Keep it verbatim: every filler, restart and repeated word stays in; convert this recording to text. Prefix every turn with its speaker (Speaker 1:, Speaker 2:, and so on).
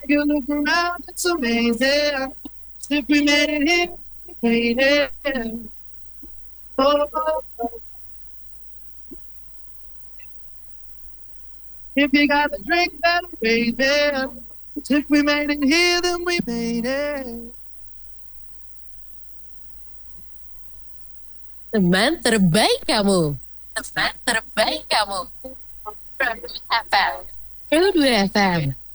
Speaker 1: You look around, it's amazing. If we made it here, we made it. Oh, oh, oh. If you got a drink, better raise it. If we made it here, then we made it.
Speaker 2: Teman terbaik kamu. Teman terbaik kamu. Produce F M. Produce F M.